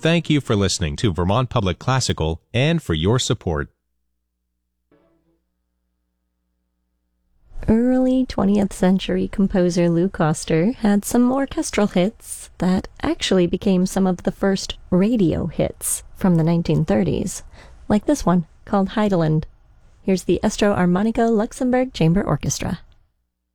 Thank you for listening to Vermont Public Classical and for your support. Early 20th century composer Lou Koster had some orchestral hits that actually became some of the first radio hits from the 1930s, like this one called Heideland. Here's the Estro Armonico Luxembourg Chamber Orchestra.